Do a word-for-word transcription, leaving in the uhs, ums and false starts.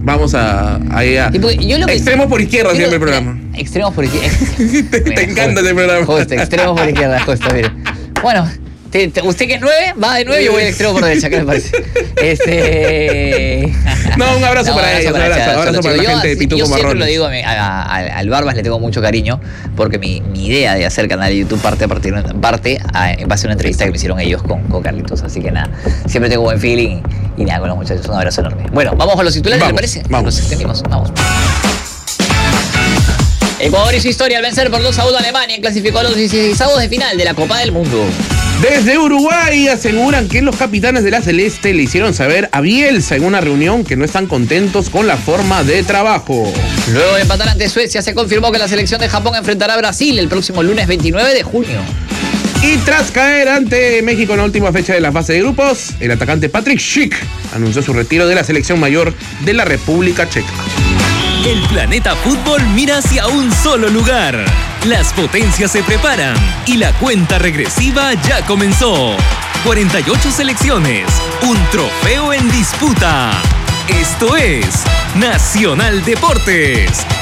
vamos a... a, a yo lo que, extremos por izquierda siempre el programa. Extremos por izquierda. te, te encanta ese programa. Justo, extremos por izquierda, justo, mire. Bueno, te, te, usted que es nueve, va de nueve y yo voy al extremo por derecha, ¿qué le parece? Este... No, un abrazo no, para ellos, un abrazo, abrazo, abrazo para la yo, gente de Pituco Marrones. Yo siempre lo digo, a, a, a, al Barbas le tengo mucho cariño, porque mi, mi idea de hacer canal de YouTube parte a partir parte a, en base a una entrevista que me hicieron ellos con, con Carlitos, así que nada, siempre tengo buen feeling y nada, con los muchachos, un abrazo enorme. Bueno, vamos con los titulares, ¿le parece? Vamos. Nos extendimos, vamos. Ecuador hizo historia al vencer por dos a uno a Alemania y clasificó a los dieciseisavos de final de la Copa del Mundo. Desde Uruguay aseguran que los capitanes de la Celeste le hicieron saber a Bielsa en una reunión que no están contentos con la forma de trabajo. Luego de empatar ante Suecia, se confirmó que la selección de Japón enfrentará a Brasil el próximo lunes veintinueve de junio. Y tras caer ante México en la última fecha de la fase de grupos, el atacante Patrick Schick anunció su retiro de la selección mayor de la República Checa. El planeta fútbol mira hacia un solo lugar. Las potencias se preparan y la cuenta regresiva ya comenzó. cuarenta y ocho selecciones, un trofeo en disputa. Esto es Nacional Deportes.